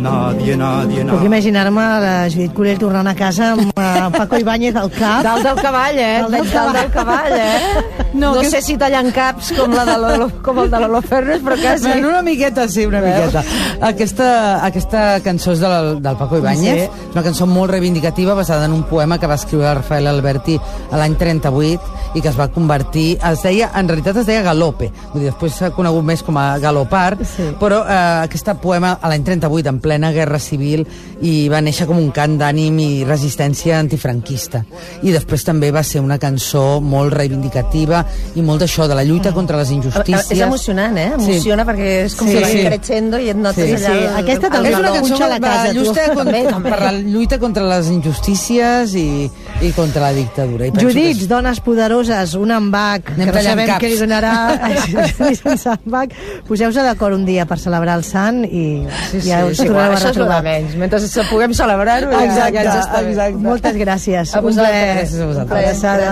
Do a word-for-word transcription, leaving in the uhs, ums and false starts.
nadie, nadie, Puc imaginar-me la Judit Curell tornant a casa amb uh, Paco Ibáñez al cap. Dalt del cavall, eh? Dalt del Dalt del cavall, eh? No, No que- sé si tallant caps com, la de Lolo, com el de Lolo Ferrer, però quasi. Bueno, una miqueta, sí, una miqueta. Aquesta, aquesta cançó és del, del Paco Ibáñez, Sí. una cançó molt reivindicativa basada en un poema que va escriure Rafael Alberti a l'any trenta-vuit i que es va convertir, es deia, en realitat es deia Galope, vull dir, després s'ha conegut més com a Galopar, Sí. però eh, aquest poema a l'any trenta-vuit, en plena guerra civil, i va néixer com un cant d'ànim i resistència antifranquista. I després també va ser una cançó molt reivindicativa i molt d'això, de la lluita contra les injustícies. És emocionant, eh? Emociona, perquè és com Sí, si va sí. creixendo i et notes Sí, allà... sí. el- Aquesta el també És una valor. cançó Punxa a la per casa, la tu. lluita, contra, També, també. per la lluita contra les injustícies i, i contra la dictadura. I penso Judits, que dones poderoses, un embac, Anem que no tallant sabem caps. què li donarà sense embac. Poseu-se d'acord un dia per celebrar el sant i Sí, sí, ja us sí, tornareu a Això és el de retrobar. menys. Mentre se puguem celebrar-ho, ja, Exacte, ja ens està bé. exacte. Moltes gràcies. A Un vosaltres. plaer. Gràcies a vosaltres. Abraçada.